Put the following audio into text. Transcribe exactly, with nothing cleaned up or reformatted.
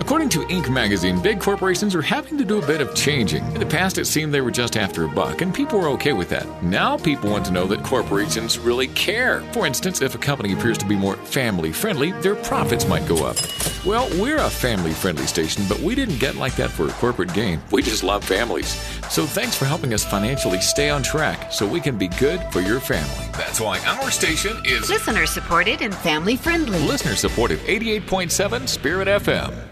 According to Inc magazine, big corporations are having to do a bit of changing. In the past, it seemed they were just after a buck, and people were okay with that. Now, people want to know that corporations really care. For instance, if a company appears to be more family-friendly, their profits might go up. Well, we're a family-friendly station, but we didn't get like that for a corporate gain. We just love families. So thanks for helping us financially stay on track so we can be good for your family. That's why our station is listener-supported and family-friendly. Listener-supported eighty-eight point seven Spirit F M.